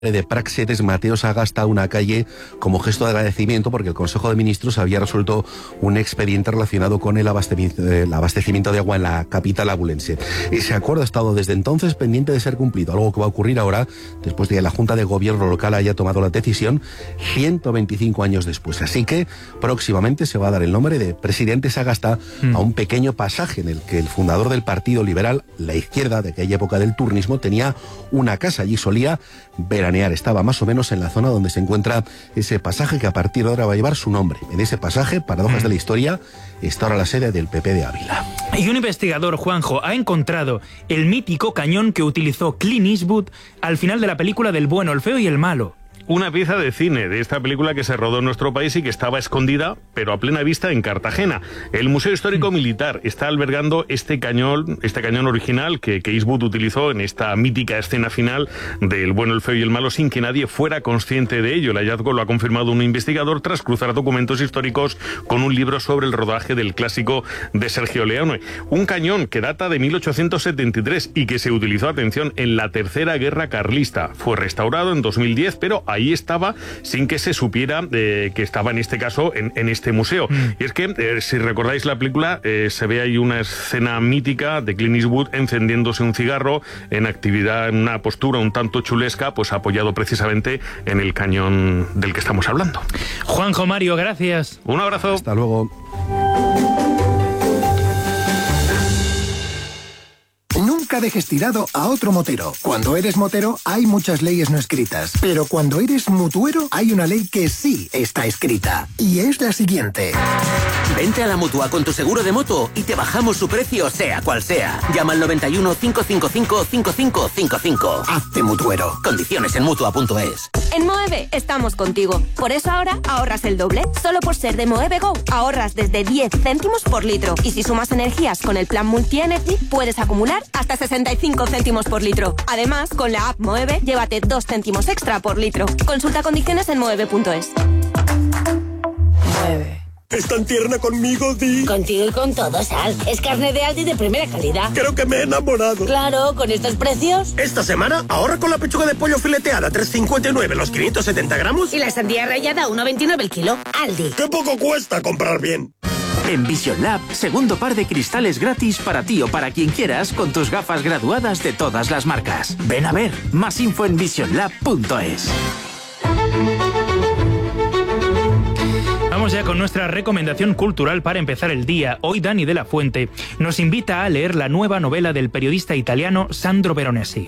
de Praxedes, Mateo Sagasta, una calle como gesto de agradecimiento porque el Consejo de Ministros había resuelto un expediente relacionado con el abastecimiento de agua en la capital abulense. Ese acuerdo ha estado desde entonces pendiente de ser cumplido, algo que va a ocurrir ahora después de que la Junta de Gobierno local haya tomado la decisión 125 años después. Así que próximamente se va a dar el nombre de Presidente Sagasta a un pequeño pasaje en el que el fundador del Partido Liberal, la izquierda de aquella época del turnismo, tenía una casa. Allí solía veranear. Estaba más o menos en la zona donde se encuentra ese pasaje que a partir de ahora va a llevar su nombre. En ese pasaje, paradojas de la historia, está ahora la sede del PP de Ávila. Y un investigador, Juanjo, ha encontrado el mítico cañón que utilizó Clint Eastwood al final de la película del bueno, el feo y el malo. Una pieza de cine de esta película que se rodó en nuestro país y que estaba escondida, pero a plena vista, en Cartagena. El Museo Histórico Militar está albergando este cañón original que Eastwood utilizó en esta mítica escena final del bueno, el feo y el malo, sin que nadie fuera consciente de ello. El hallazgo lo ha confirmado un investigador tras cruzar documentos históricos con un libro sobre el rodaje del clásico de Sergio Leone. Un cañón que data de 1873 y que se utilizó, atención, en la Tercera Guerra Carlista. Fue restaurado en 2010, pero ahí estaba sin que se supiera que estaba en este caso en este museo. Y es que, si recordáis la película, se ve ahí una escena mítica de Clint Eastwood encendiéndose un cigarro en actividad, en una postura un tanto chulesca, pues apoyado precisamente en el cañón del que estamos hablando. Juanjo, Mario, gracias. Un abrazo. Hasta luego. Nunca dejes tirado a otro motero. Cuando eres motero hay muchas leyes no escritas, pero cuando eres mutuero hay una ley que sí está escrita, y es la siguiente. Vente a la Mutua con tu seguro de moto y te bajamos su precio sea cual sea. Llama al 91 555 5555. Hazte mutuero. Condiciones en Mutua.es. En Moeve estamos contigo. Por eso ahora ahorras el doble. Solo por ser de Moeve Go ahorras desde 10 céntimos por litro. Y si sumas energías con el plan Multi-Energy, puedes acumular hasta 65 céntimos por litro. Además, con la app Moeve, llévate 2 céntimos extra por litro. Consulta condiciones en moeve.es. Moeve. ¿Es tan tierna conmigo, Di? Contigo y con todo, Sal. Es carne de Aldi de primera calidad. Creo que me he enamorado. Claro, con estos precios. Esta semana ahorra con la pechuga de pollo fileteada 3,59 los 570 gramos. Y la sandía rallada 1,29 el kilo. Aldi. ¡Qué poco cuesta comprar bien! En Vision Lab, segundo par de cristales gratis para ti o para quien quieras con tus gafas graduadas de todas las marcas. Ven a ver, más info en visionlab.es. Vamos ya con nuestra recomendación cultural para empezar el día. Hoy Dani de la Fuente nos invita a leer la nueva novela del periodista italiano Sandro Veronesi.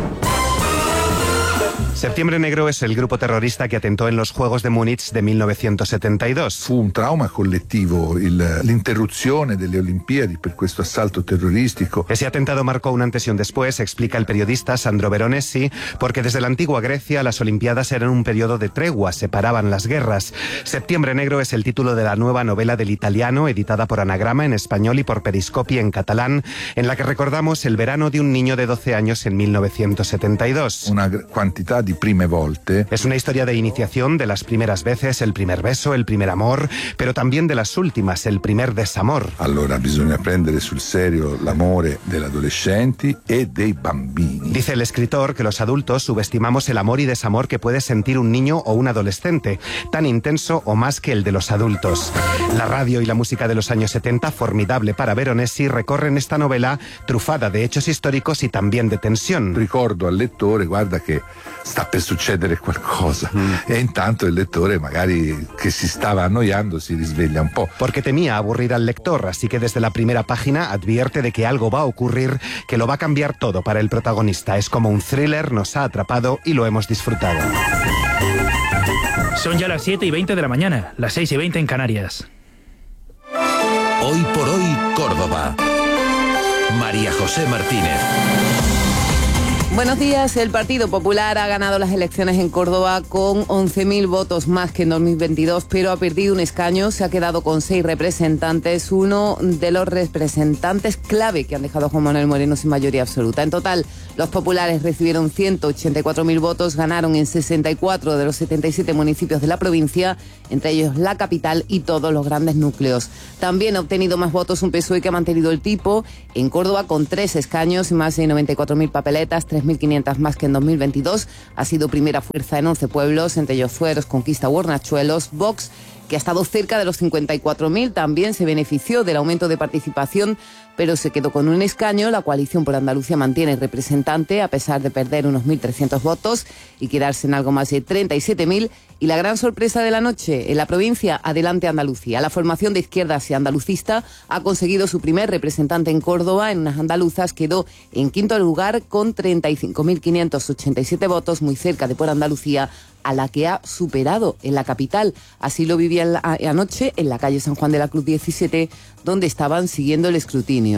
Septiembre Negro es el grupo terrorista que atentó en los Juegos de Múnich de 1972. Fu un trauma collettivo l'interruzione delle Olimpiadi per questo assalto terroristico. Ese atentado marcó un antes y un después, explica el periodista Sandro Veronesi, porque desde la antigua Grecia las Olimpiadas eran un periodo de tregua, separaban las guerras. Septiembre Negro es el título de la nueva novela del italiano, editada por Anagrama en español y por Periscopi en catalán, en la que recordamos el verano de un niño de 12 años en 1972. Una cantidad de prime volte. Es una historia de iniciación, de las primeras veces, el primer beso, el primer amor, pero también de las últimas, el primer desamor. Allora bisogna prendere sul serio l'amore degli adolescenti e dei bambini. Dice el escritor que los adultos subestimamos el amor y desamor que puede sentir un niño o un adolescente, tan intenso o más que el de los adultos. La radio y la música de los años 70, formidable para Veronesi, recorren esta novela trufada de hechos históricos y también de tensión. Ricordo al lettore, guarda che sta per succedere qualcosa, e intanto il lettore magari che si stava annoiando si risveglia un po'. Porque temía aburrir al lector, así que desde la primera página advierte de que algo va a ocurrir que lo va a cambiar todo para el protagonista. Es como un thriller, nos ha atrapado y lo hemos disfrutado. Son ya las 7:20 de la mañana, las 6:20 en Canarias. Hoy por hoy, Córdoba. María José Martínez. Buenos días. El Partido Popular ha ganado las elecciones en Córdoba con 11.000 votos más que en 2022, pero ha perdido un escaño. Se ha quedado con 6 representantes, uno de los representantes clave que han dejado a Juan Manuel Moreno sin mayoría absoluta. En total, los populares recibieron 184.000 votos, ganaron en 64 de los 77 municipios de la provincia, entre ellos la capital y todos los grandes núcleos. También ha obtenido más votos un PSOE que ha mantenido el tipo en Córdoba con 3 escaños y más de 94.000 papeletas, 3 3.500 más que en 2022. Ha sido primera fuerza en 11 pueblos, entre ellos Fueros, Conquista u Hornachuelos. Vox, que ha estado cerca de los 54.000, también se benefició del aumento de participación, pero se quedó con un escaño. La coalición por Andalucía mantiene representante a pesar de perder unos 1.300 votos y quedarse en algo más de 37.000. Y la gran sorpresa de la noche, en la provincia Adelante Andalucía. La formación de izquierdas y andalucista ha conseguido su primer representante en Córdoba. En unas andaluzas quedó en quinto lugar con 35.587 votos, muy cerca de Por Andalucía, a la que ha superado en la capital. Así lo vivía anoche en la calle San Juan de la Cruz 17, donde estaban siguiendo el escrutinio.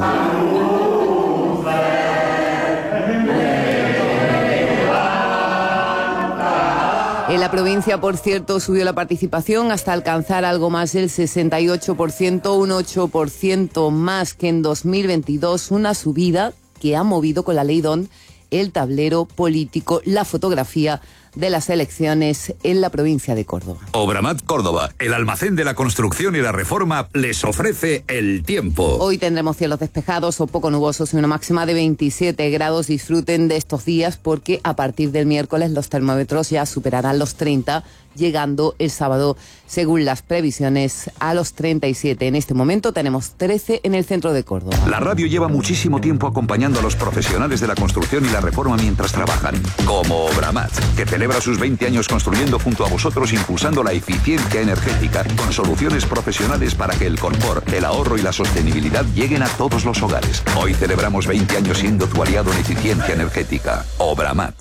En la provincia, por cierto, subió la participación hasta alcanzar algo más del 68%, un 8% más que en 2022, una subida que ha movido con la ley DON el tablero político, la fotografía de las elecciones en la provincia de Córdoba. Obramat Córdoba, el almacén de la construcción y la reforma, les ofrece el tiempo. Hoy tendremos cielos despejados o poco nubosos y una máxima de 27 grados. Disfruten de estos días porque a partir del miércoles los termómetros ya superarán los 30, llegando el sábado, según las previsiones, a los 37. En este momento tenemos 13 en el centro de Córdoba. La radio lleva muchísimo tiempo acompañando a los profesionales de la construcción y la reforma mientras trabajan, como Obramat, que celebra sus 20 años construyendo junto a vosotros, impulsando la eficiencia energética con soluciones profesionales para que el confort, el ahorro y la sostenibilidad lleguen a todos los hogares. Hoy celebramos 20 años siendo tu aliado en eficiencia energética. Obramat.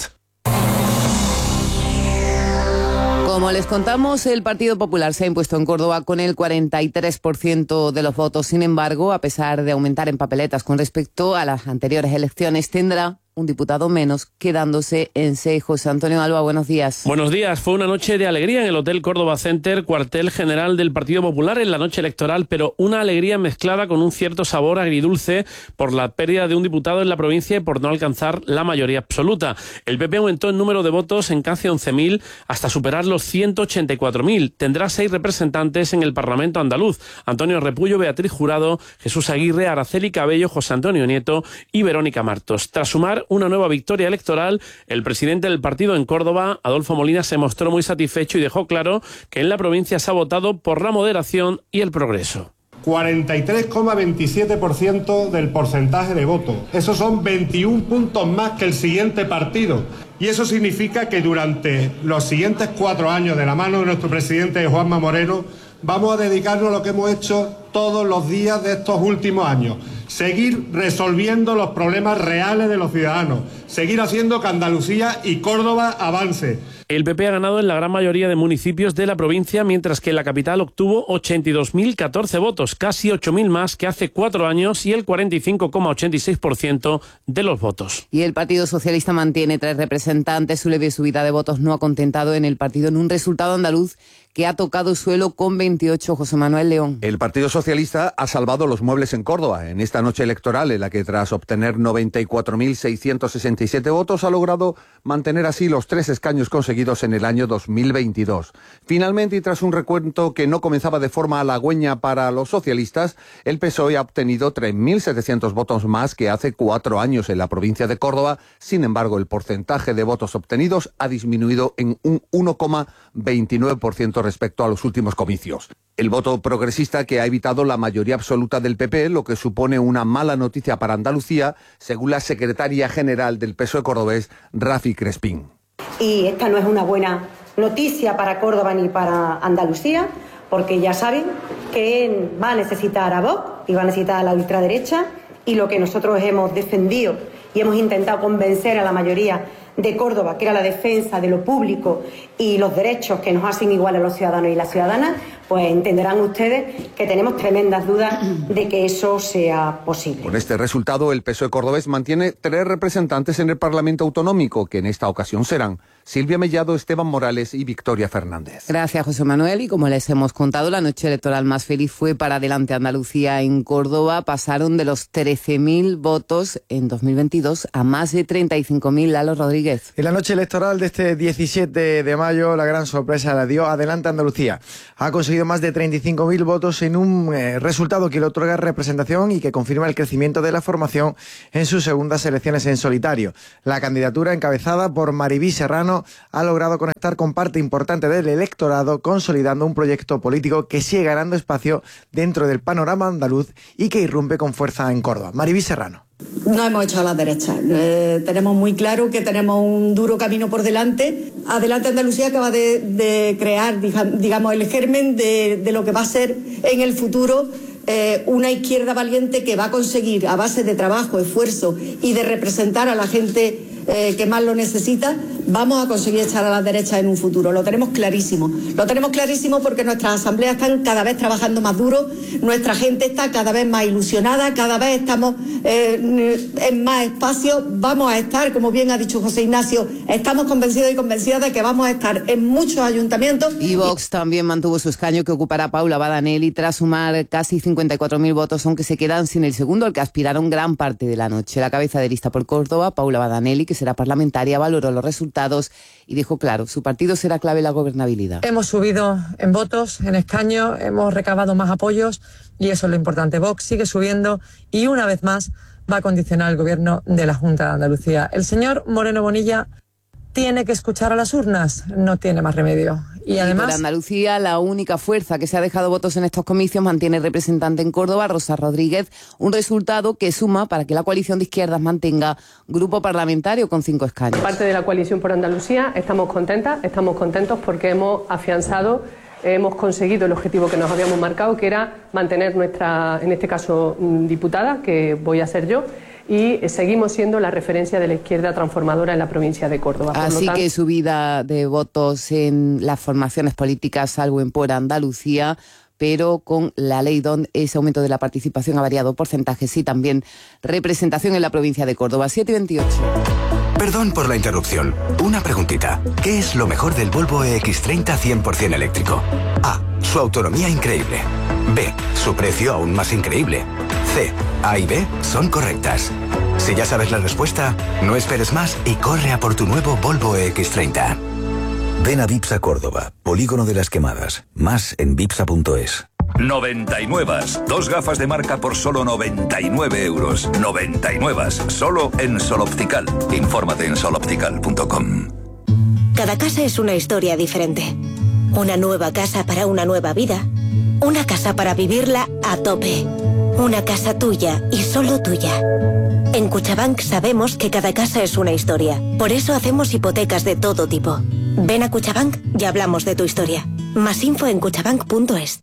Como les contamos, el Partido Popular se ha impuesto en Córdoba con el 43% de los votos. Sin embargo, a pesar de aumentar en papeletas con respecto a las anteriores elecciones, tendrá un diputado menos, quedándose en 6. José Antonio Alba, buenos días. Buenos días. Fue una noche de alegría en el Hotel Córdoba Center, cuartel general del Partido Popular en la noche electoral, pero una alegría mezclada con un cierto sabor agridulce por la pérdida de un diputado en la provincia y por no alcanzar la mayoría absoluta. El PP aumentó el número de votos en casi 11.000 hasta superar los 184.000. Tendrá 6 representantes en el Parlamento andaluz: Antonio Repullo, Beatriz Jurado, Jesús Aguirre, Araceli Cabello, José Antonio Nieto y Verónica Martos. Tras sumar una nueva victoria electoral, el presidente del partido en Córdoba, Adolfo Molina, se mostró muy satisfecho y dejó claro que en la provincia se ha votado por la moderación y el progreso. 43,27% del porcentaje de voto. Esos son 21 puntos más que el siguiente partido. Y eso significa que durante los siguientes 4 años, de la mano de nuestro presidente Juanma Moreno, vamos a dedicarnos a lo que hemos hecho todos los días de estos últimos años: seguir resolviendo los problemas reales de los ciudadanos, seguir haciendo que Andalucía y Córdoba avance. El PP ha ganado en la gran mayoría de municipios de la provincia, mientras que la capital obtuvo 82.014 votos, casi 8.000 más que hace 4 años y el 45,86% de los votos. Y el Partido Socialista mantiene 3 representantes. Su leve subida de votos no ha contentado en el partido en un resultado andaluz que ha tocado suelo con 28. José Manuel León. El Partido Socialista ha salvado los muebles en Córdoba en esta noche electoral, en la que tras obtener 94.667 votos ha logrado mantener así los 3 escaños conseguidos en el año 2022. Finalmente, y tras un recuento que no comenzaba de forma halagüeña para los socialistas, el PSOE ha obtenido 3.700 votos más que hace 4 años en la provincia de Córdoba. Sin embargo, el porcentaje de votos obtenidos ha disminuido en un 1,29% respecto a los últimos comicios. El voto progresista, que ha evitado la mayoría absoluta del PP, lo que supone una mala noticia para Andalucía, según la secretaria general del PSOE cordobés, Rafi Crespín. Y esta no es una buena noticia para Córdoba ni para Andalucía, porque ya saben que va a necesitar a Vox y va a necesitar a la ultraderecha, y lo que nosotros hemos defendido y hemos intentado convencer a la mayoría de Córdoba, que era la defensa de lo público y los derechos que nos hacen igual a los ciudadanos y las ciudadanas, pues entenderán ustedes que tenemos tremendas dudas de que eso sea posible. Con este resultado, el PSOE cordobés mantiene 3 representantes en el Parlamento Autonómico, que en esta ocasión serán Silvia Mellado, Esteban Morales y Victoria Fernández. Gracias, José Manuel. Y como les hemos contado, la noche electoral más feliz fue para Adelante Andalucía en Córdoba. Pasaron de los 13.000 votos en 2022 a más de 35.000. Lalo Rodríguez. En la noche electoral de este 17 de mayo, la gran sorpresa la dio Adelante Andalucía. Ha conseguido conseguido más de 35.000 votos en un resultado que le otorga representación y que confirma el crecimiento de la formación en sus segundas elecciones en solitario. La candidatura, encabezada por Mariví Serrano, ha logrado conectar con parte importante del electorado, consolidando un proyecto político que sigue ganando espacio dentro del panorama andaluz y que irrumpe con fuerza en Córdoba. Mariví Serrano. No hemos echado a la derecha. Tenemos muy claro que tenemos un duro camino por delante. Adelante Andalucía acaba de crear, digamos, el germen de lo que va a ser en el futuro una izquierda valiente que va a conseguir, a base de trabajo, esfuerzo y de representar a la gente que más lo necesita, vamos a conseguir echar a la derecha en un futuro. Lo tenemos clarísimo. Lo tenemos clarísimo porque nuestras asambleas están cada vez trabajando más duro, nuestra gente está cada vez más ilusionada, cada vez estamos en más espacio. Vamos a estar, como bien ha dicho José Ignacio, estamos convencidos y convencidas de que vamos a estar en muchos ayuntamientos. Y Vox también mantuvo su escaño, que ocupará Paula Badanelli tras sumar casi 54.000 votos, aunque se quedan sin el segundo, al que aspiraron gran parte de la noche. La cabeza de lista por Córdoba, Paula Badanelli, que será parlamentaria, valoró los resultados y dijo claro, su partido será clave en la gobernabilidad. Hemos subido en votos, en escaños, hemos recabado más apoyos y eso es lo importante. Vox sigue subiendo y una vez más va a condicionar el gobierno de la Junta de Andalucía. El señor Moreno Bonilla tiene que escuchar a las urnas, no tiene más remedio. Y además, para Andalucía, la única fuerza que se ha dejado votos en estos comicios mantiene representante en Córdoba, Rosa Rodríguez, un resultado que suma para que la coalición de izquierdas mantenga grupo parlamentario con 5 escaños. Parte de la coalición por Andalucía estamos contentos porque hemos afianzado, hemos conseguido el objetivo que nos habíamos marcado, que era mantener nuestra, en este caso, diputada, que voy a ser yo, y seguimos siendo la referencia de la izquierda transformadora en la provincia de Córdoba. Así que subida de votos en las formaciones políticas, salvo en Por Andalucía, pero con la ley DON ese aumento de la participación ha variado porcentajes y también representación en la provincia de Córdoba. 7:28. Perdón por la interrupción. Una preguntita. ¿Qué es lo mejor del Volvo EX30 100% eléctrico? A. Su autonomía increíble. B. Su precio aún más increíble. C. A y B son correctas. Si ya sabes la respuesta, no esperes más y corre a por tu nuevo Volvo EX30. Ven a Vipsa Córdoba, Polígono de las Quemadas. Más en vipsa.es. 99. 2 gafas de marca por solo 99 euros. 99. Solo en Sol Optical. Infórmate en soloptical.com. Cada casa es una historia diferente. Una nueva casa para una nueva vida. Una casa para vivirla a tope. Una casa tuya y solo tuya. En Cuchabank sabemos que cada casa es una historia. Por eso hacemos hipotecas de todo tipo. Ven a Cuchabank y hablamos de tu historia. Más info en cuchabank.es.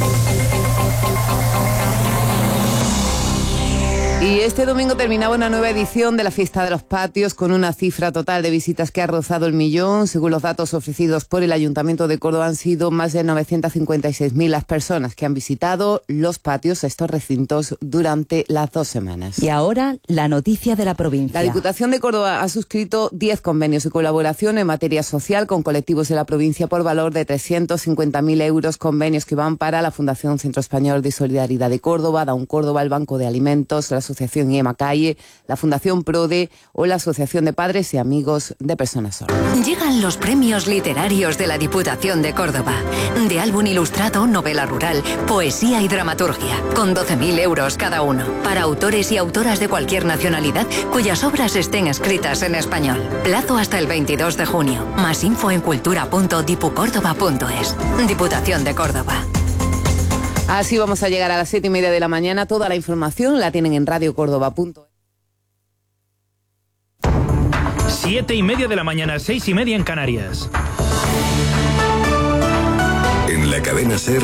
Y este domingo terminaba una nueva edición de la Fiesta de los Patios con una cifra total de visitas que ha rozado el millón. Según los datos ofrecidos por el Ayuntamiento de Córdoba, han sido más de 956.000 las personas que han visitado los patios, estos recintos, durante las 2 semanas. Y ahora, la noticia de la provincia. La Diputación de Córdoba ha suscrito 10 convenios de colaboración en materia social con colectivos de la provincia por valor de 350.000 euros, convenios que van para la Fundación Centro Español de Solidaridad de Córdoba, Daun Córdoba, el Banco de Alimentos, la Asociación IEMA Calle, la Fundación PRODE o la Asociación de Padres y Amigos de Personas Sordas. Llegan los premios literarios de la Diputación de Córdoba. De álbum ilustrado, novela rural, poesía y dramaturgia, con 12.000 euros cada uno. Para autores y autoras de cualquier nacionalidad cuyas obras estén escritas en español. Plazo hasta el 22 de junio. Más info en cultura.dipucórdoba.es. Diputación de Córdoba. Así vamos a llegar a las 7:30 de la mañana. Toda la información la tienen en radiocórdoba.es. 7:30 de la mañana, 6:30 en Canarias. En la cadena SER,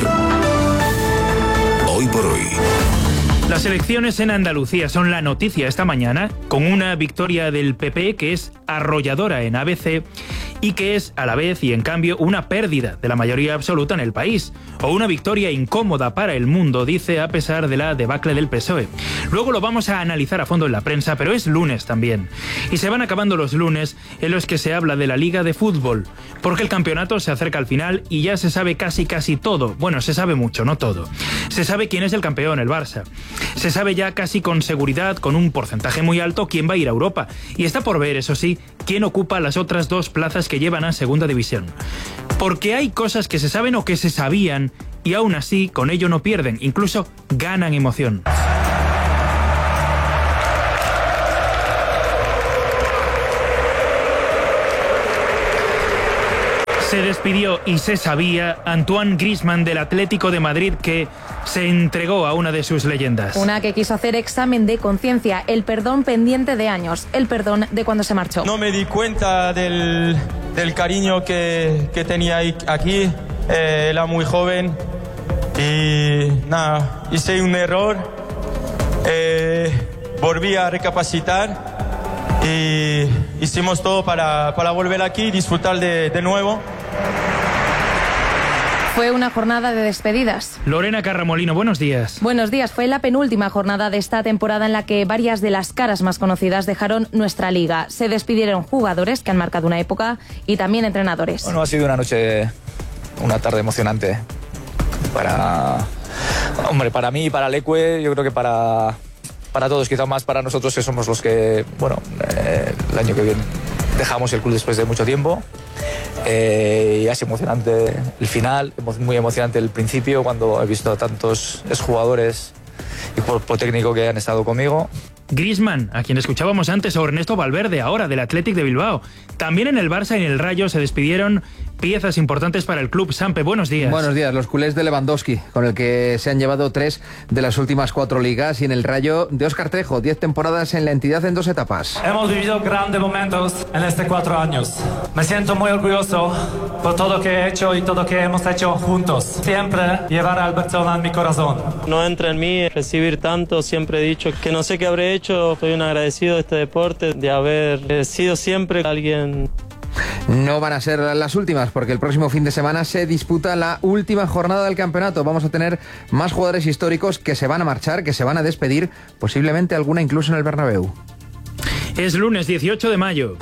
Hoy por Hoy. Las elecciones en Andalucía son la noticia esta mañana, con una victoria del PP que es arrolladora en ABC y que es a la vez y en cambio una pérdida de la mayoría absoluta en el país, o una victoria incómoda para el mundo, dice, a pesar de la debacle del PSOE. Luego lo vamos a analizar a fondo en la prensa, pero es lunes también. Y se van acabando los lunes en los que se habla de la Liga de Fútbol, porque el campeonato se acerca al final y ya se sabe casi todo. Bueno, se sabe mucho, no todo. Se sabe quién es el campeón, el Barça. Se sabe ya casi con seguridad, con un porcentaje muy alto, quién va a ir a Europa. Y está por ver, eso sí, quién ocupa las otras 2 plazas que llevan a Segunda División. Porque hay cosas que se saben o que se sabían y aún así con ello no pierden, incluso ganan emoción. Se despidió y se sabía Antoine Griezmann del Atlético de Madrid, que se entregó a una de sus leyendas. Una que quiso hacer examen de conciencia, el perdón pendiente de años, el perdón de cuando se marchó. No me di cuenta del cariño que tenía aquí, era muy joven y nada, hice un error, volví a recapacitar y hicimos todo para volver aquí y disfrutar de nuevo. Fue una jornada de despedidas. Lorena Carramolino, buenos días. Buenos días. Fue la penúltima jornada de esta temporada en la que varias de las caras más conocidas dejaron nuestra liga. Se despidieron jugadores que han marcado una época y también entrenadores. Bueno, ha sido una tarde emocionante para mí y para Leque, yo creo que para todos, quizá más para nosotros que somos los que, el año que viene dejamos el club después de mucho tiempo. Y es emocionante el final, muy emocionante el principio, cuando he visto a tantos exjugadores y cuerpo técnico que han estado conmigo. Griezmann, a quien escuchábamos antes, o Ernesto Valverde, ahora del Athletic de Bilbao. También en el Barça y en el Rayo se despidieron piezas importantes para el club. Sampe, buenos días. Buenos días. Los culés de Lewandowski, con el que se han llevado 3 de las últimas 4 ligas, y en el Rayo de Óscar Trejo, 10 temporadas en la entidad en 2 etapas. Hemos vivido grandes momentos en estos 4 años. Me siento muy orgulloso por todo lo que he hecho y todo lo que hemos hecho juntos. Siempre llevar al Barcelona en mi corazón. No entra en mí recibir tanto, siempre he dicho que no sé qué habré hecho. Estoy un agradecido de este deporte, de haber sido siempre alguien. No van a ser las últimas, porque el próximo fin de semana se disputa la última jornada del campeonato. Vamos a tener más jugadores históricos que se van a marchar, que se van a despedir, posiblemente alguna incluso en el Bernabéu. Es lunes 18 de mayo.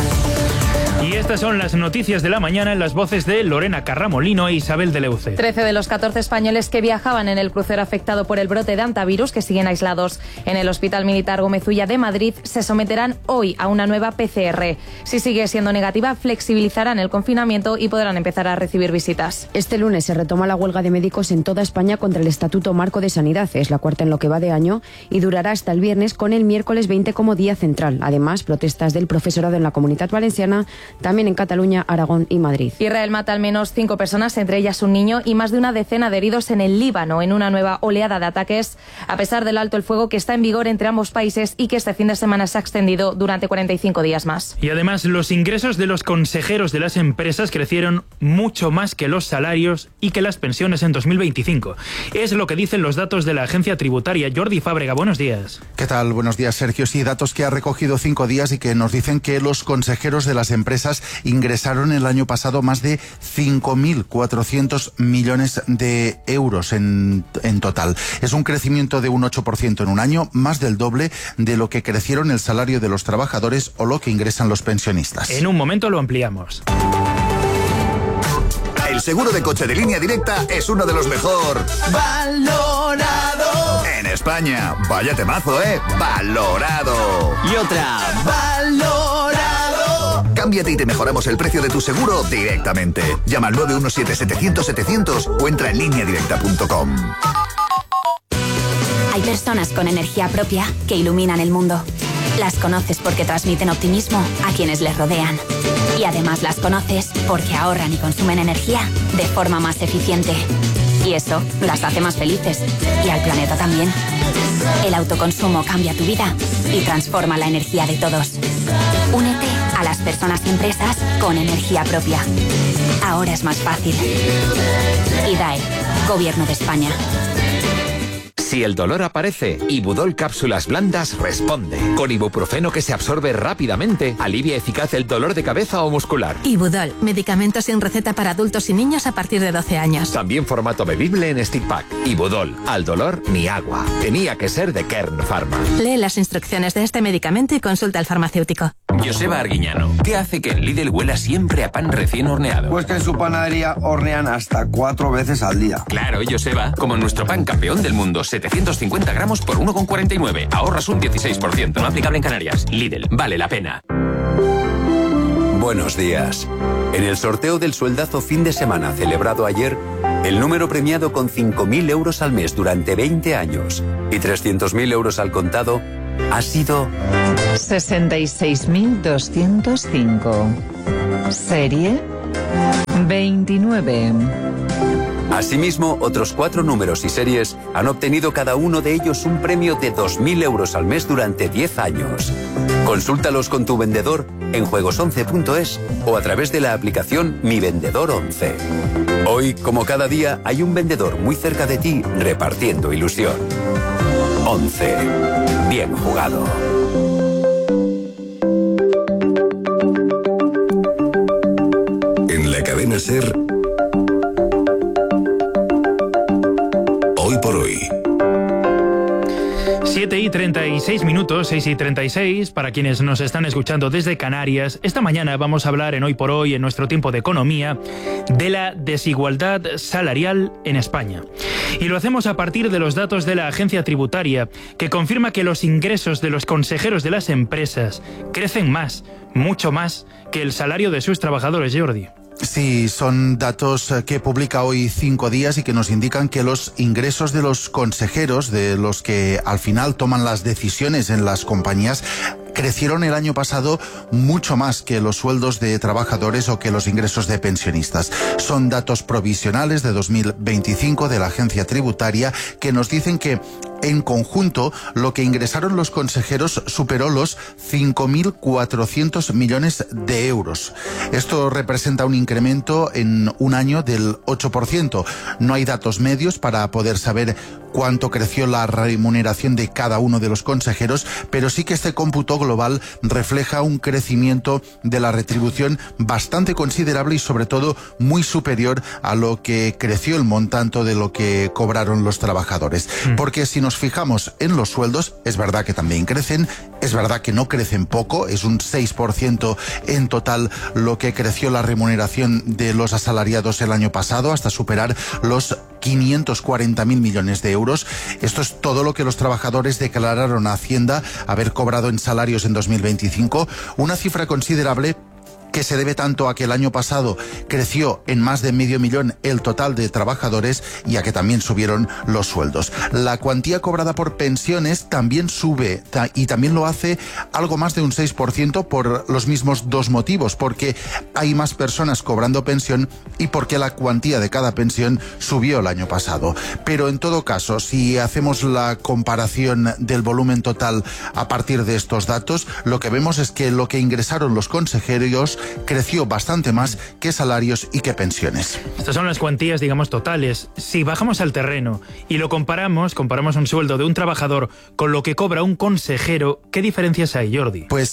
Y estas son las noticias de la mañana en las voces de Lorena Carramolino e Isabel de Leuce. 13 de los 14 españoles que viajaban en el crucero afectado por el brote de hantavirus, que siguen aislados en el Hospital Militar Gómez Ulla de Madrid, se someterán hoy a una nueva PCR. Si sigue siendo negativa, flexibilizarán el confinamiento y podrán empezar a recibir visitas. Este lunes se retoma la huelga de médicos en toda España contra el Estatuto Marco de Sanidad. Es la cuarta en lo que va de año y durará hasta el viernes, con el miércoles 20 como día central. Además, protestas del profesorado en la Comunidad Valenciana, también en Cataluña, Aragón y Madrid. Israel mata al menos 5 personas, entre ellas un niño, y más de una decena de heridos en el Líbano, en una nueva oleada de ataques, a pesar del alto el fuego que está en vigor entre ambos países y que este fin de semana se ha extendido durante 45 días más. Y además, los ingresos de los consejeros de las empresas crecieron mucho más que los salarios y que las pensiones en 2025. Es lo que dicen los datos de la agencia tributaria. Jordi Fábrega, buenos días. ¿Qué tal? Buenos días, Sergio. Sí, datos que ha recogido 5 días y que nos dicen que los consejeros de las empresas ingresaron el año pasado más de 5.400 millones de euros en total. Es un crecimiento de un 8% en un año, más del doble de lo que crecieron el salario de los trabajadores o lo que ingresan los pensionistas. En un momento lo ampliamos. El seguro de coche de Línea Directa es uno de los mejor valorado en España. Vaya temazo, valorado. Y otra, valorado. Cámbiate y te mejoramos el precio de tu seguro directamente. Llama al 917-700-700 o entra en lineadirecta.com. Hay personas con energía propia que iluminan el mundo. Las conoces porque transmiten optimismo a quienes les rodean. Y además las conoces porque ahorran y consumen energía de forma más eficiente. Y eso las hace más felices. Y al planeta también. El autoconsumo cambia tu vida y transforma la energía de todos. Únete a las personas y empresas con energía propia. Ahora es más fácil. IDAE, Gobierno de España. Si el dolor aparece, Ibudol Cápsulas Blandas responde. Con ibuprofeno que se absorbe rápidamente, alivia eficaz el dolor de cabeza o muscular. Ibudol, medicamento sin receta para adultos y niños a partir de 12 años. También formato bebible en stick pack. Ibudol, al dolor ni agua. Tenía que ser de Kern Pharma. Lee las instrucciones de este medicamento y consulta al farmacéutico. Joseba Arguiñano, ¿qué hace que en Lidl huela siempre a pan recién horneado? Pues que en su panadería hornean hasta 4 veces al día. Claro, Joseba, como nuestro pan campeón del mundo, 750 gramos por 1,49. Ahorras un 16%. No aplicable en Canarias. Lidl, vale la pena. Buenos días. En el sorteo del sueldazo fin de semana celebrado ayer, el número premiado con 5.000 euros al mes durante 20 años y 300.000 euros al contado ha sido 66.205. Serie 29. Asimismo, otros 4 números y series han obtenido cada uno de ellos un premio de 2.000 euros al mes durante 10 años. Consúltalos con tu vendedor en juegos11.es o a través de la aplicación Mi Vendedor 11. Hoy, como cada día, hay un vendedor muy cerca de ti repartiendo ilusión. 11. Bien jugado. En la cadena SER, Hoy por Hoy. 7:36, 6:36, para quienes nos están escuchando desde Canarias. Esta mañana vamos a hablar en Hoy por Hoy, en nuestro tiempo de economía, de la desigualdad salarial en España. Y lo hacemos a partir de los datos de la Agencia Tributaria, que confirma que los ingresos de los consejeros de las empresas crecen más, mucho más, que el salario de sus trabajadores, Jordi. Sí, son datos que publica hoy 5 días y que nos indican que los ingresos de los consejeros, de los que al final toman las decisiones en las compañías, crecieron el año pasado mucho más que los sueldos de trabajadores o que los ingresos de pensionistas. Son datos provisionales de 2025 de la Agencia Tributaria que nos dicen que en conjunto lo que ingresaron los consejeros superó los 5.400 millones de euros. Esto representa un incremento en un año del 8%. No hay datos medios para poder saber cuánto creció la remuneración de cada uno de los consejeros, pero sí que este cómputo global refleja un crecimiento de la retribución bastante considerable y sobre todo muy superior a lo que creció el montante de lo que cobraron los trabajadores. Porque si nos fijamos en los sueldos, es verdad que también crecen, es verdad que no crecen poco, es un 6% en total lo que creció la remuneración de los asalariados el año pasado, hasta superar los 540.000 millones de euros. Esto es todo lo que los trabajadores declararon a Hacienda haber cobrado en salarios en 2025, una cifra considerable que se debe tanto a que el año pasado creció en más de 500.000 el total de trabajadores y a que también subieron los sueldos. La cuantía cobrada por pensiones también sube y también lo hace algo más de un 6% por los mismos dos motivos, porque hay más personas cobrando pensión y porque la cuantía de cada pensión subió el año pasado. Pero en todo caso, si hacemos la comparación del volumen total a partir de estos datos, lo que vemos es que lo que ingresaron los consejeros creció bastante más que salarios y que pensiones. Estas son las cuantías, digamos, totales. Si bajamos al terreno y lo comparamos un sueldo de un trabajador con lo que cobra un consejero, ¿qué diferencias hay, Jordi? Pues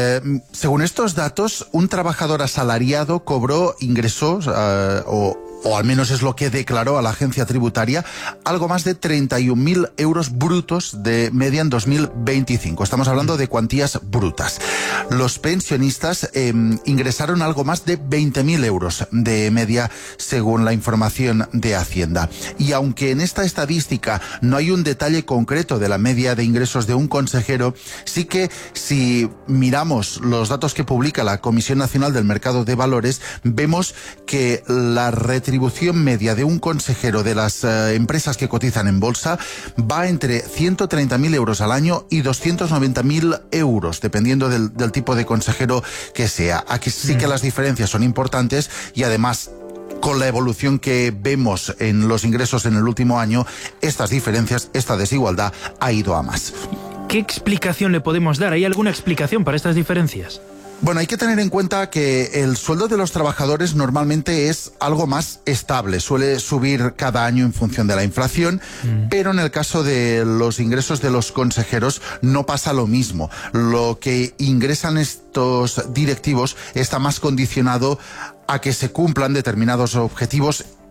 según estos datos, un trabajador asalariado cobró ingresos o al menos es lo que declaró a la Agencia Tributaria, algo más de 31.000 euros brutos de media en 2025. Estamos hablando de cuantías brutas. Los pensionistas ingresaron algo más de 20.000 euros de media según la información de Hacienda. Y aunque en esta estadística no hay un detalle concreto de la media de ingresos de un consejero, sí que si miramos los datos que publica la Comisión Nacional del Mercado de Valores, vemos que la retribución media de un consejero de las empresas que cotizan en bolsa va entre 130.000 euros al año y 290.000 euros, dependiendo del tipo de consejero que sea. Aquí sí que las diferencias son importantes y además, con la evolución que vemos en los ingresos en el último año, estas diferencias, esta desigualdad ha ido a más. ¿Qué explicación le podemos dar? ¿Hay alguna explicación para estas diferencias? Bueno, hay que tener en cuenta que el sueldo de los trabajadores normalmente es algo más estable, suele subir cada año en función de la inflación, pero en el caso de los ingresos de los consejeros no pasa lo mismo. Lo que ingresan estos directivos está más condicionado a que se cumplan determinados objetivos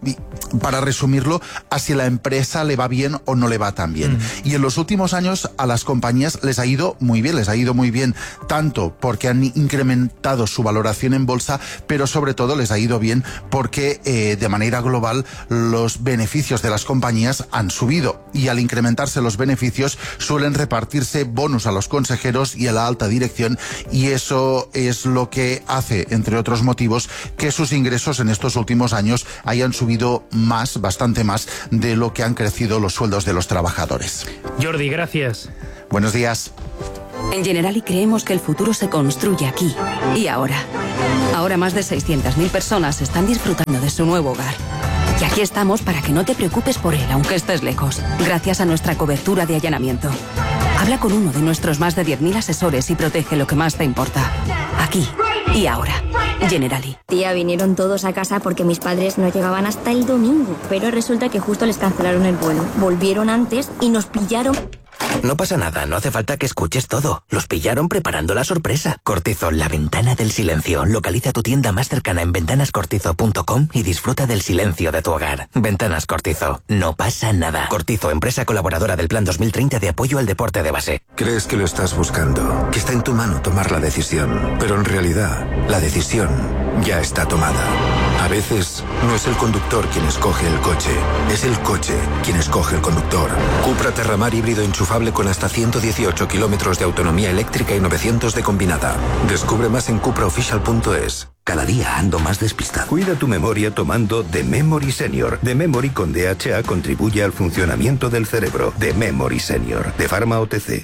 para resumirlo, a si la empresa le va bien o no le va tan bien. Y en los últimos años a las compañías les ha ido muy bien, tanto porque han incrementado su valoración en bolsa, pero sobre todo les ha ido bien porque de manera global los beneficios de las compañías han subido, y al incrementarse los beneficios suelen repartirse bonus a los consejeros y a la alta dirección, y eso es lo que hace, entre otros motivos, que sus ingresos en estos últimos años hayan subido bastante más de lo que han crecido los sueldos de los trabajadores. Jordi, gracias. Buenos días. En Generali creemos que el futuro se construye aquí y ahora. Ahora más de 600.000 personas están disfrutando de su nuevo hogar. Y aquí estamos para que no te preocupes por él, aunque estés lejos, gracias a nuestra cobertura de allanamiento. Habla con uno de nuestros más de 10.000 asesores y protege lo que más te importa. Aquí y ahora. Generali. Tía, vinieron todos a casa porque mis padres no llegaban hasta el domingo, pero resulta que justo les cancelaron el vuelo. Volvieron antes y nos pillaron. No pasa nada, no hace falta que escuches todo. Los pillaron preparando la sorpresa. Cortizo, la ventana del silencio. Localiza tu tienda más cercana en ventanascortizo.com y disfruta del silencio de tu hogar. Ventanas Cortizo, no pasa nada. Cortizo, empresa colaboradora del Plan 2030 de apoyo al deporte de base. Crees que lo estás buscando, que está en tu mano tomar la decisión, pero en realidad, la decisión ya está tomada. A veces, no es el conductor quien escoge el coche, es el coche quien escoge el conductor. Cupra Terramar híbrido enchufable con hasta 118 kilómetros de autonomía eléctrica y 900 de combinada. Descubre más en cupraofficial.es. Cada día ando más despistado. Cuida tu memoria tomando The Memory Senior. The Memory con DHA contribuye al funcionamiento del cerebro. The Memory Senior, de Pharma OTC.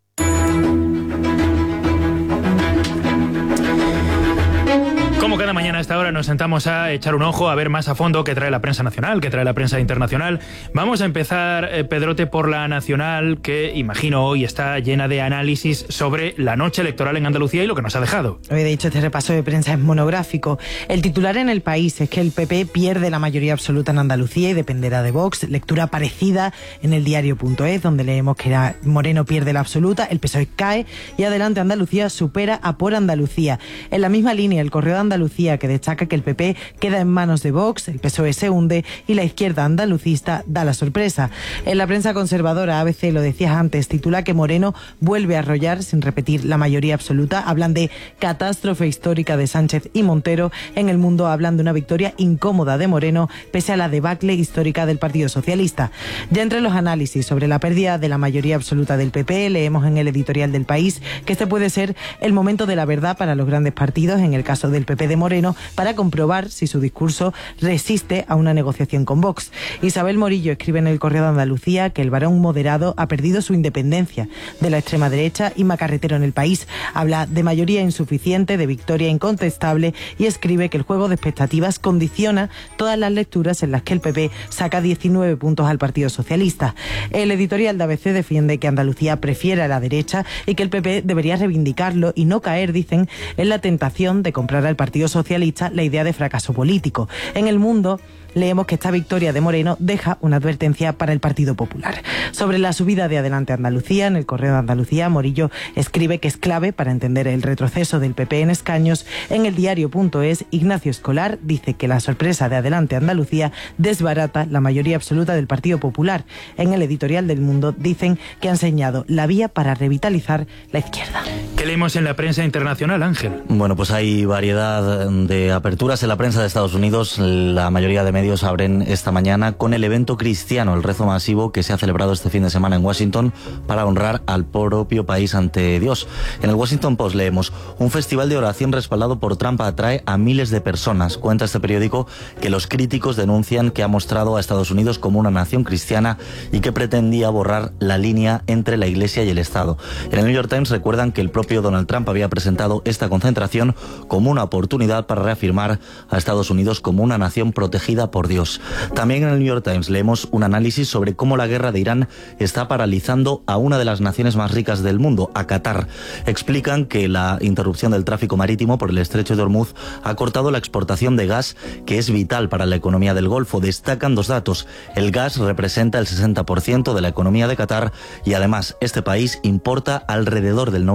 Como cada mañana a esta hora nos sentamos a echar un ojo, a ver más a fondo qué trae la prensa nacional, qué trae la prensa internacional. Vamos a empezar, Pedrote, por la nacional, que imagino hoy está llena de análisis sobre la noche electoral en Andalucía y lo que nos ha dejado. Hoy, de hecho, este repaso de prensa es monográfico. El titular en El País es que el PP pierde la mayoría absoluta en Andalucía y dependerá de Vox. Lectura parecida en el diario.es, donde leemos que Moreno pierde la absoluta, el PSOE cae y Adelante Andalucía supera a Por Andalucía. En la misma línea, el Correo de Andalucía, que destaca que el PP queda en manos de Vox, el PSOE se hunde y la izquierda andalucista da la sorpresa. En la prensa conservadora, ABC, lo decías antes, titula que Moreno vuelve a arrollar sin repetir la mayoría absoluta. Hablan de catástrofe histórica de Sánchez y Montero. En El Mundo hablan de una victoria incómoda de Moreno pese a la debacle histórica del Partido Socialista. Ya entre los análisis sobre la pérdida de la mayoría absoluta del PP, leemos en el editorial del País que este puede ser el momento de la verdad para los grandes partidos, en el caso del PP de Moreno, para comprobar si su discurso resiste a una negociación con Vox. Isabel Morillo escribe en el Correo de Andalucía que el varón moderado ha perdido su independencia de la extrema derecha. y Macarretero en El País habla de mayoría insuficiente, de victoria incontestable y escribe que el juego de expectativas condiciona todas las lecturas en las que el PP saca 19 puntos al Partido Socialista. El editorial de ABC defiende que Andalucía prefiere a la derecha y que el PP debería reivindicarlo y no caer, dicen, en la tentación de comprar al Partido Socialista la idea de fracaso político. En El Mundo leemos que esta victoria de Moreno deja una advertencia para el Partido Popular. Sobre la subida de Adelante Andalucía, en el Correo de Andalucía, Morillo escribe que es clave para entender el retroceso del PP en escaños. En el diario.es, Ignacio Escolar dice que la sorpresa de Adelante Andalucía desbarata la mayoría absoluta del Partido Popular. En el editorial del Mundo dicen que ha enseñado la vía para revitalizar la izquierda. ¿Qué leemos en la prensa internacional, Ángel? Bueno, pues hay variedad de aperturas en la prensa de Estados Unidos. La mayoría de medios abren esta mañana con el evento cristiano, el rezo masivo que se ha celebrado este fin de semana en Washington para honrar al propio país ante Dios. En el Washington Post leemos: un festival de oración respaldado por Trump atrae a miles de personas. Cuenta este periódico que los críticos denuncian que ha mostrado a Estados Unidos como una nación cristiana y que pretendía borrar la línea entre la Iglesia y el Estado. En el New York Times recuerdan que el propio Donald Trump había presentado esta concentración como una oportunidad para reafirmar a Estados Unidos como una nación protegida por Dios. También en el New York Times leemos un análisis sobre cómo la guerra de Irán está paralizando a una de las naciones más ricas del mundo, a Qatar. Explican que la interrupción del tráfico marítimo por el estrecho de Hormuz ha cortado la exportación de gas, que es vital para la economía del Golfo. Destacan dos datos: el gas representa el 60% de la economía de Qatar y además este país importa alrededor del 90%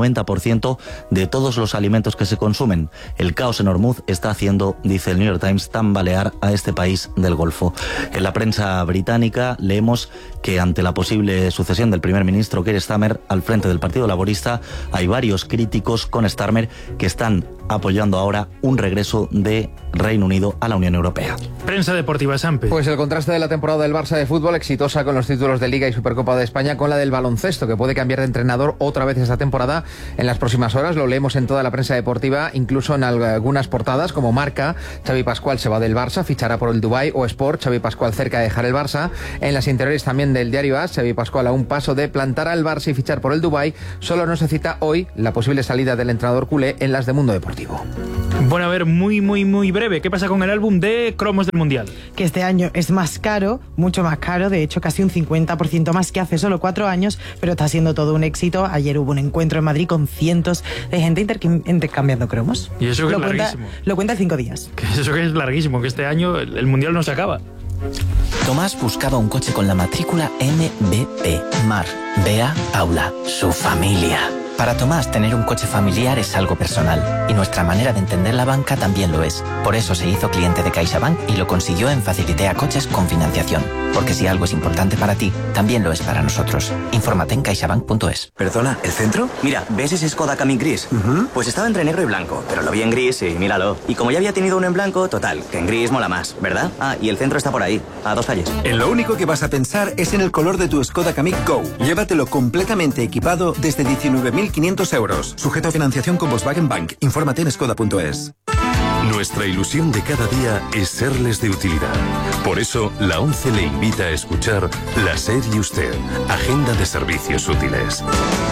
30% de todos los alimentos que se consumen. El caos en Hormuz está haciendo, dice el New York Times, tambalear a este país del Golfo. En la prensa británica leemos que ante la posible sucesión del primer ministro Keir Starmer al frente del Partido Laborista, hay varios críticos con Starmer que están apoyando ahora un regreso de Reino Unido a la Unión Europea. Prensa deportiva, Sampe. Pues el contraste de la temporada del Barça de fútbol, exitosa con los títulos de Liga y Supercopa de España, con la del baloncesto, que puede cambiar de entrenador otra vez esta temporada en las próximas horas. Lo leemos en toda la prensa deportiva, incluso en algunas portadas, como Marca, Xavi Pascual se va del Barça, fichará por el Dubái, o Sport, Xavi Pascual cerca de dejar el Barça. En las interiores también del diario AS, Xavi Pascual a un paso de plantar al Barça y fichar por el Dubái. Solo no se cita hoy la posible salida del entrenador culé en las de Mundo Deportivo. Bueno, a ver, muy breve, ¿qué pasa con el álbum de cromos del Mundial? Que este año es más caro, mucho más caro, de hecho casi un 50% más que hace solo 4 años, pero está siendo todo un éxito. Ayer hubo un encuentro en Madrid con cientos de gente intercambiando cromos. Y eso que es larguísimo. Lo cuenta 5 días. Eso que es larguísimo, que este año el Mundial no se acaba. Tomás buscaba un coche con la matrícula MBP. Mar, Bea, Paula, su familia. Para Tomás, tener un coche familiar es algo personal, y nuestra manera de entender la banca también lo es. Por eso se hizo cliente de CaixaBank y lo consiguió en Facilitea Coches con financiación. Porque si algo es importante para ti, también lo es para nosotros. Infórmate en caixabank.es. Perdona, ¿el centro? Mira, ¿ves ese Skoda Kamiq gris? Pues estaba entre negro y blanco, pero lo vi en gris y míralo. Y como ya había tenido uno en blanco, total, que en gris mola más, ¿verdad? Ah, y el centro está por ahí, a 2 calles. En lo único que vas a pensar es en el color de tu Skoda Kamiq Go. Llévatelo completamente equipado desde 19.500 euros. Sujeto a financiación con Volkswagen Bank. Infórmate en skoda.es. Nuestra ilusión de cada día es serles de utilidad. Por eso, la ONCE le invita a escuchar La SER y Usted, Agenda de Servicios Útiles.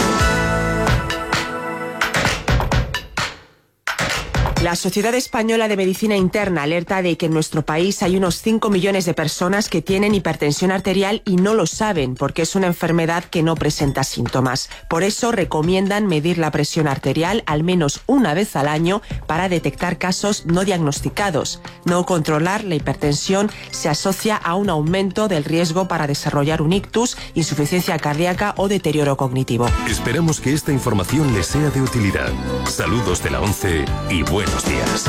La Sociedad Española de Medicina Interna alerta de que en nuestro país hay unos 5 millones de personas que tienen hipertensión arterial y no lo saben porque es una enfermedad que no presenta síntomas. Por eso recomiendan medir la presión arterial al menos una vez al año para detectar casos no diagnosticados. No controlar la hipertensión se asocia a un aumento del riesgo para desarrollar un ictus, insuficiencia cardíaca o deterioro cognitivo. Esperamos que esta información les sea de utilidad. Saludos de la ONCE y buenos días.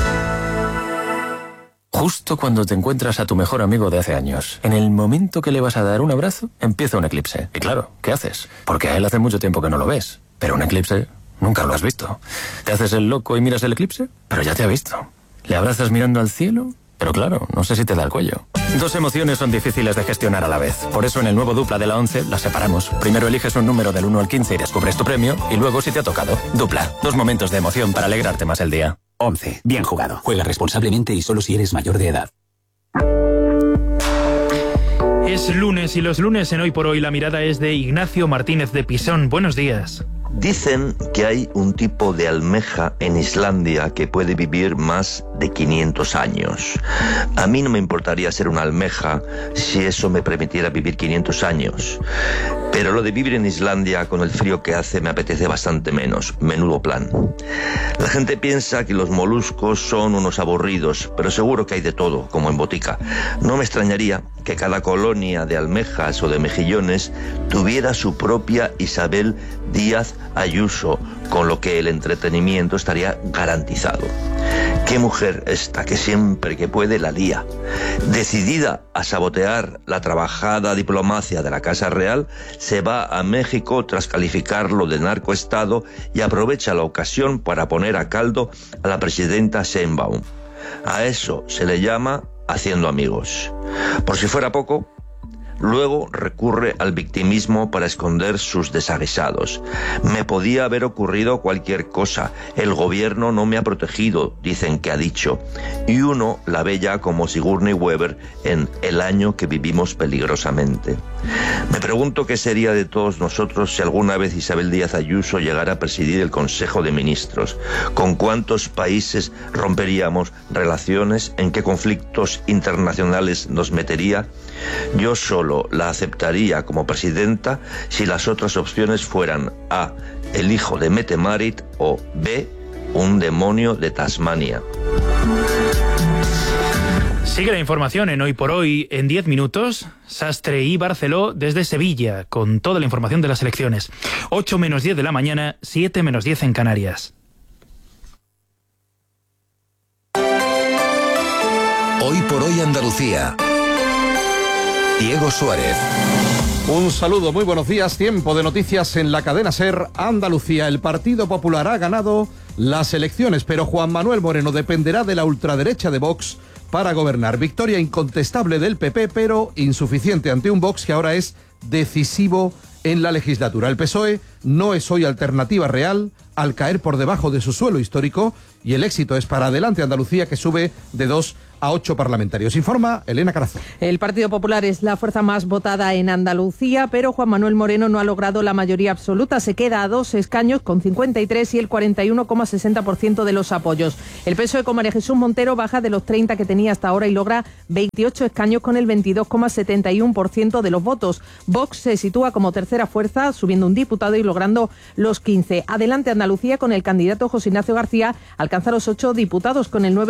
Justo cuando te encuentras a tu mejor amigo de hace años, en el momento que le vas a dar un abrazo, empieza un eclipse. Y claro, ¿qué haces? Porque a él hace mucho tiempo que no lo ves. Pero un eclipse nunca lo has visto. ¿Te haces el loco y miras el eclipse? Pero ya te ha visto. ¿Le abrazas mirando al cielo? Pero claro, no sé si te da el cuello. 2 emociones son difíciles de gestionar a la vez. Por eso en el nuevo Dupla de la ONCE las separamos. Primero eliges un número del 1 al 15 y descubres tu premio. Y luego si te ha tocado. Dupla. 2 momentos de emoción para alegrarte más el día. 11. Bien jugado. Juega responsablemente y solo si eres mayor de edad. Es lunes y los lunes en Hoy por Hoy la mirada es de Ignacio Martínez de Pisón. Buenos días. Dicen que hay un tipo de almeja en Islandia que puede vivir más de 500 años. A mí no me importaría ser una almeja si eso me permitiera vivir 500 años. Pero lo de vivir en Islandia con el frío que hace me apetece bastante menos. Menudo plan. La gente piensa que los moluscos son unos aburridos, pero seguro que hay de todo, como en botica. No me extrañaría que cada colonia de almejas o de mejillones tuviera su propia Isabel Díaz Ayuso, con lo que el entretenimiento estaría garantizado. Qué mujer esta, que siempre que puede la lía. Decidida a sabotear la trabajada diplomacia de la Casa Real, se va a México tras calificarlo de narcoestado y aprovecha la ocasión para poner a caldo a la presidenta Sheinbaum. A eso se le llama haciendo amigos. Por si fuera poco, luego recurre al victimismo para esconder sus desaguisados. Me podía haber ocurrido cualquier cosa. El gobierno no me ha protegido, dicen que ha dicho. Y uno la ve ya como Sigourney Weaver en El año que vivimos peligrosamente. Me pregunto qué sería de todos nosotros si alguna vez Isabel Díaz Ayuso llegara a presidir el Consejo de Ministros. ¿Con cuántos países romperíamos relaciones? ¿En qué conflictos internacionales nos metería? Yo solo la aceptaría como presidenta si las otras opciones fueran A, el hijo de Mette Marit, o B, un demonio de Tasmania. Sigue la información en Hoy por Hoy en 10 minutos. Sastre y Barceló desde Sevilla, con toda la información de las elecciones. 8 menos 10 de la mañana, 7 menos 10 en Canarias. Hoy por Hoy Andalucía. Diego Suárez. Un saludo, muy buenos días. Tiempo de noticias en la cadena SER Andalucía. El Partido Popular ha ganado las elecciones, pero Juan Manuel Moreno dependerá de la ultraderecha de Vox para gobernar. Victoria incontestable del PP, pero insuficiente ante un Vox que ahora es decisivo en la legislatura. El PSOE no es hoy alternativa real al caer por debajo de su suelo histórico, y el éxito es para Adelante Andalucía, que sube de 2 a 8 parlamentarios. Informa Elena Carazo. El Partido Popular es la fuerza más votada en Andalucía, pero Juan Manuel Moreno no ha logrado la mayoría absoluta. Se queda a 2 escaños con 53 y el 41,60% de los apoyos. El PSOE con María Jesús Montero baja de los 30 que tenía hasta ahora y logra 28 escaños con el 22,71% de los votos. Vox se sitúa como tercera fuerza, subiendo un diputado y logrando los 15. Adelante Andalucía, con el candidato José Ignacio García, alcanza los 8 diputados con el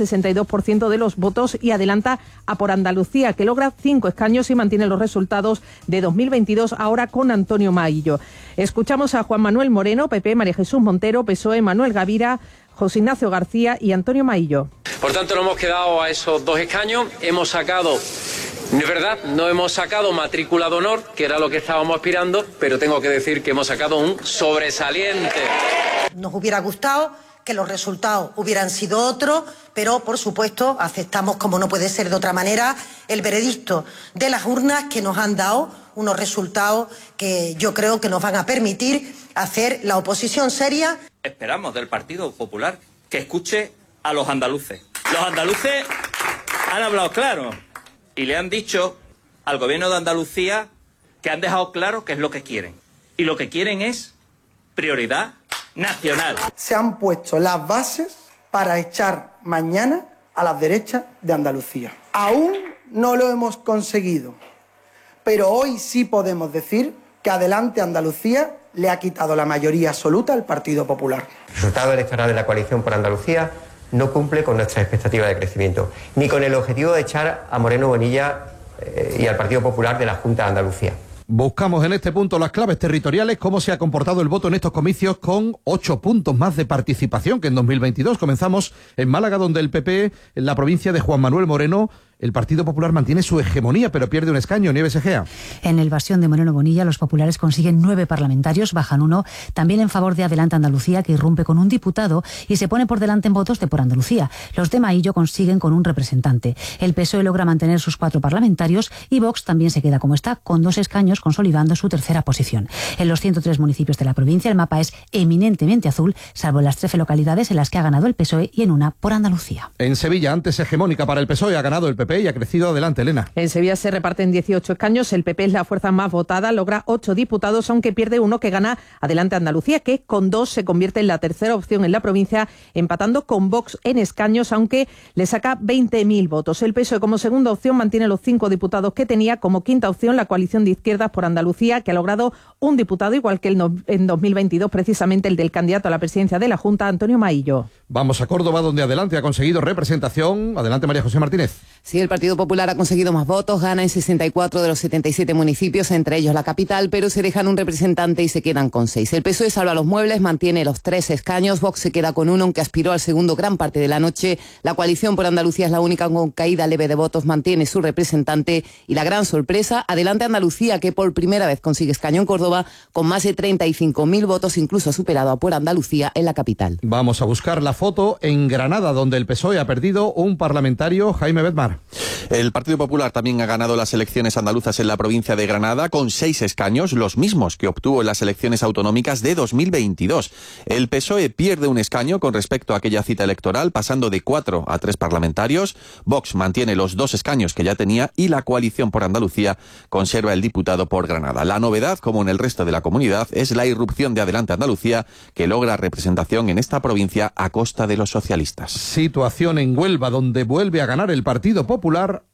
9,62% de los votos, y adelanta a Por Andalucía, que logra 5 escaños y mantiene los resultados de 2022 ahora con Antonio Maillo. Escuchamos a Juan Manuel Moreno, PP, María Jesús Montero, PSOE, Manuel Gavira, José Ignacio García y Antonio Maillo. Por tanto, nos hemos quedado a esos 2 escaños. Hemos sacado, no es verdad, no hemos sacado matrícula de honor, que era lo que estábamos aspirando, pero tengo que decir que hemos sacado un sobresaliente. Nos hubiera gustado que los resultados hubieran sido otros, pero por supuesto aceptamos, como no puede ser de otra manera, el veredicto de las urnas, que nos han dado unos resultados que yo creo que nos van a permitir hacer la oposición seria. Esperamos del Partido Popular que escuche a los andaluces. Los andaluces han hablado claro y le han dicho al gobierno de Andalucía que han dejado claro qué es lo que quieren. Y lo que quieren es prioridad nacional. Se han puesto las bases para echar mañana a las derechas de Andalucía. Aún no lo hemos conseguido, pero hoy sí podemos decir que Adelante Andalucía le ha quitado la mayoría absoluta al Partido Popular. El resultado electoral de la coalición por Andalucía no cumple con nuestras expectativas de crecimiento, ni con el objetivo de echar a Moreno Bonilla y al Partido Popular de la Junta de Andalucía. Buscamos en este punto las claves territoriales, cómo se ha comportado el voto en estos comicios, con 8 puntos más de participación que en 2022. Comenzamos en Málaga, donde el PP, en la provincia de Juan Manuel Moreno, el Partido Popular mantiene su hegemonía, pero pierde un escaño. Nieves Egea. En el bastión de Moreno Bonilla, los populares consiguen 9 parlamentarios, bajan 1, también en favor de Adelante Andalucía, que irrumpe con un diputado y se pone por delante en votos de Por Andalucía. Los de Maillo consiguen con un representante. El PSOE logra mantener sus 4 parlamentarios y Vox también se queda como está, con 2 escaños, consolidando su tercera posición. En los 103 municipios de la provincia, el mapa es eminentemente azul, salvo en las 13 localidades en las que ha ganado el PSOE y en una Por Andalucía. En Sevilla, antes hegemónica para el PSOE, ha ganado el PP y ha crecido. Adelante, Elena. En Sevilla se reparten 18 escaños. El PP es la fuerza más votada, logra 8 diputados, aunque pierde 1 que gana Adelante Andalucía, que con 2 se convierte en la tercera opción en la provincia, empatando con Vox en escaños, aunque le saca 20.000 votos. El PSOE como segunda opción mantiene los 5 diputados que tenía. Como quinta opción, la coalición de izquierdas Por Andalucía, que ha logrado un diputado, igual que en 2022, precisamente el del candidato a la presidencia de la Junta, Antonio Maillo. Vamos a Córdoba, donde Adelante ha conseguido representación. Adelante, María José Martínez. Sí, el Partido Popular ha conseguido más votos, gana en 64 de los 77 municipios, entre ellos la capital, pero se dejan un representante y se quedan con 6. El PSOE salva los muebles, mantiene los 3 escaños, Vox se queda con 1, aunque aspiró al segundo gran parte de la noche. La coalición Por Andalucía es la única con caída leve de votos, mantiene su representante, y la gran sorpresa, Adelante Andalucía, que por primera vez consigue escaño en Córdoba, con más de 35.000 votos, incluso ha superado a Por Andalucía en la capital. Vamos a buscar la foto en Granada, donde el PSOE ha perdido un parlamentario, Jaime Bedmar. El Partido Popular también ha ganado las elecciones andaluzas en la provincia de Granada con 6 escaños, los mismos que obtuvo en las elecciones autonómicas de 2022. El PSOE pierde un escaño con respecto a aquella cita electoral, pasando de 4 a 3 parlamentarios. Vox mantiene los 2 escaños que ya tenía y la coalición Por Andalucía conserva el diputado por Granada. La novedad, como en el resto de la comunidad, es la irrupción de Adelante Andalucía, que logra representación en esta provincia a costa de los socialistas. Situación en Huelva, donde vuelve a ganar el Partido Popular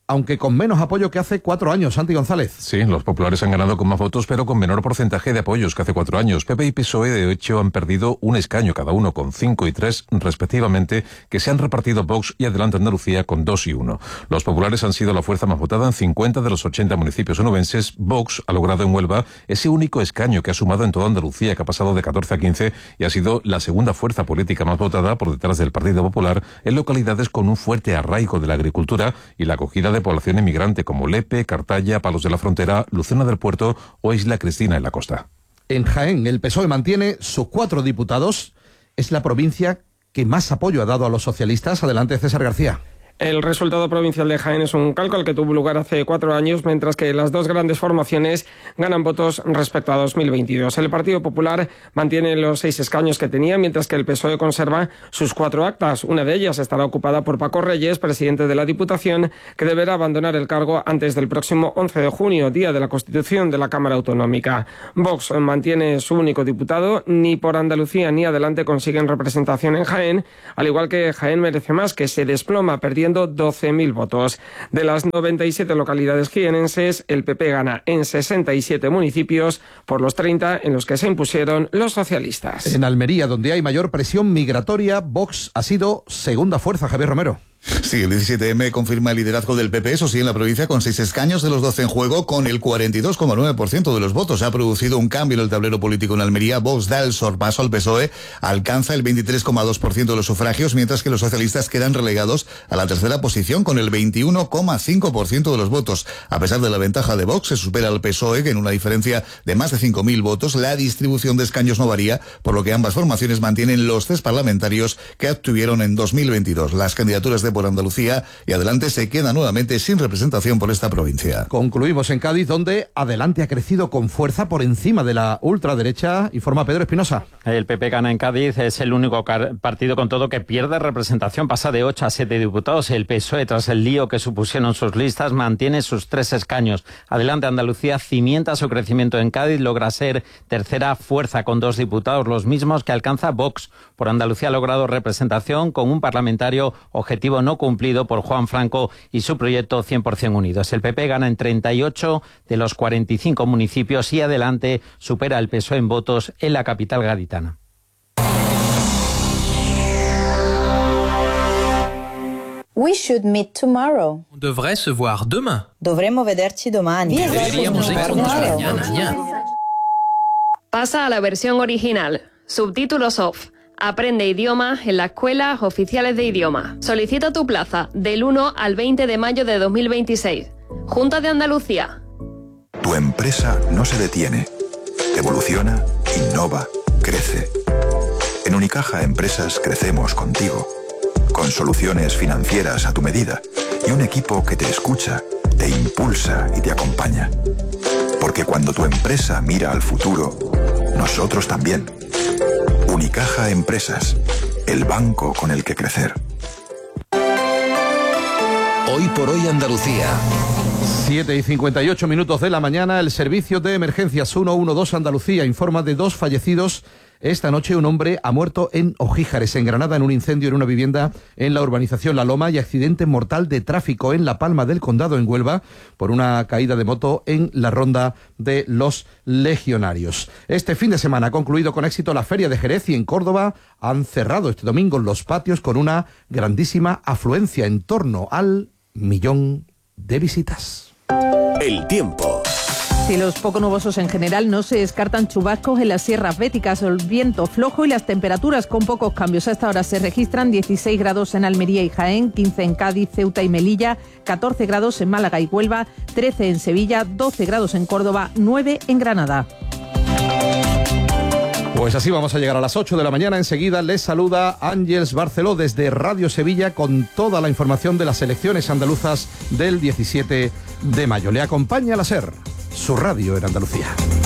aunque con menos apoyo que hace 4 años. Santi González. Sí, los populares han ganado con más votos, pero con menor porcentaje de apoyos que hace 4 años. PP y PSOE, de hecho, han perdido un escaño cada uno, con 5 y 3 respectivamente, que se han repartido Vox y Adelante Andalucía con 2 y 1. Los populares han sido la fuerza más votada en 50 de los 80 municipios onubenses. Vox ha logrado en Huelva ese único escaño que ha sumado en toda Andalucía, que ha pasado de 14 a 15 y ha sido la segunda fuerza política más votada por detrás del Partido Popular en localidades con un fuerte arraigo de la agricultura y la acogida de población inmigrante como Lepe, Cartaya, Palos de la Frontera, Lucena del Puerto o Isla Cristina en la costa. En Jaén, el PSOE mantiene sus 4 diputados. Es la provincia que más apoyo ha dado a los socialistas. Adelante, César García. El resultado provincial de Jaén es un cálculo que tuvo lugar hace 4 años, mientras que las dos grandes formaciones ganan votos respecto a 2022. El Partido Popular mantiene los 6 escaños que tenía, mientras que el PSOE conserva sus 4 actas. Una de ellas estará ocupada por Paco Reyes, presidente de la Diputación, que deberá abandonar el cargo antes del próximo 11 de junio, día de la constitución de la Cámara Autonómica. Vox mantiene su único diputado. Ni por Andalucía ni Adelante consiguen representación en Jaén, al igual que Jaén Merece Más, que se desploma perdiendo 12.000 votos. De las 97 localidades jienenses, el PP gana en 67 municipios por los 30 en los que se impusieron los socialistas. En Almería, donde hay mayor presión migratoria, Vox ha sido segunda fuerza. Javier Romero. Sí, el 17M confirma el liderazgo del PP, eso sí, en la provincia, con 6 escaños de los 12 en juego, con el 42,9% de los votos. Se ha producido un cambio en el tablero político en Almería. Vox da el sorpaso al PSOE, alcanza el 23,2% de los sufragios, mientras que los socialistas quedan relegados a la tercera posición, con el 21,5% de los votos. A pesar de la ventaja de Vox, se supera al PSOE, que en una diferencia de más de 5.000 votos, la distribución de escaños no varía, por lo que ambas formaciones mantienen los 3 parlamentarios que obtuvieron en 2022. Las candidaturas de Por Andalucía y Adelante se queda nuevamente sin representación por esta provincia. Concluimos en Cádiz, donde Adelante ha crecido con fuerza por encima de la ultraderecha, informa Pedro Espinosa. El PP gana en Cádiz, es el único partido con todo que pierde representación, pasa de 8 a 7 diputados. El PSOE, tras el lío que supusieron sus listas, mantiene sus 3 escaños. Adelante Andalucía cimienta su crecimiento en Cádiz, logra ser tercera fuerza con 2 diputados, los mismos que alcanza Vox. Por Andalucía ha logrado representación con un parlamentario, objetivo no cumplido por Juan Franco y su proyecto 100% Unidos. El PP gana en 38 de los 45 municipios y Adelante supera al PSOE en votos en la capital gaditana. We should meet tomorrow. On devrait se voir demain. Dovremmo vederci domani. Deberíamos vernos mañana. Pasa a la versión original. Subtítulos off. Aprende idioma en las escuelas oficiales de idioma. Solicita tu plaza del 1 al 20 de mayo de 2026. Junta de Andalucía. Tu empresa no se detiene. Evoluciona, innova, crece. En Unicaja Empresas crecemos contigo. Con soluciones financieras a tu medida y un equipo que te escucha, te impulsa y te acompaña. Porque cuando tu empresa mira al futuro, nosotros también. Unicaja Empresas, el banco con el que crecer. Hoy por hoy Andalucía. 7:58 de la mañana, el servicio de emergencias 112 Andalucía informa de 2 fallecidos. Esta noche un hombre ha muerto en Ojíjares, en Granada, en un incendio en una vivienda en la urbanización La Loma, y accidente mortal de tráfico en La Palma del Condado, en Huelva, por una caída de moto en la ronda de los Legionarios. Este fin de semana ha concluido con éxito la Feria de Jerez, y en Córdoba han cerrado este domingo los patios con una grandísima afluencia, en torno al 1.000.000 de visitas. El tiempo. Cielos poco nubosos en general, no se descartan chubascos en las sierras béticas, el viento flojo y las temperaturas con pocos cambios. A esta hora se registran 16 grados en Almería y Jaén, 15 en Cádiz, Ceuta y Melilla, 14 grados en Málaga y Huelva, 13 en Sevilla, 12 grados en Córdoba, 9 en Granada. Pues así vamos a llegar a las 8 de la mañana. Enseguida les saluda Ángeles Barceló desde Radio Sevilla con toda la información de las elecciones andaluzas del 17 de mayo. Le acompaña la SER, su radio en Andalucía.